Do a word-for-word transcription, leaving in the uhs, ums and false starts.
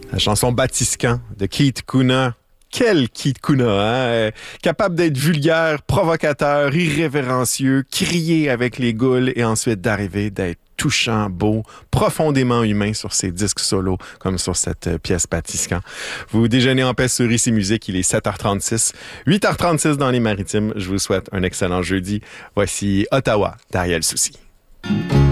La chanson Batiscan de Keith Kuna. Quel Keith Kuna, hein? Euh, capable d'être vulgaire, provocateur, irrévérencieux, crier avec les goules et ensuite d'arriver d'être touchant, beau, profondément humain sur ses disques solos, comme sur cette euh, pièce Batiscan. Vous déjeunez en paix sur Ici Musique, il est sept heures trente-six, huit heures trente-six dans les Maritimes. Je vous souhaite un excellent jeudi. Voici Ottawa d'Ariel Soucy.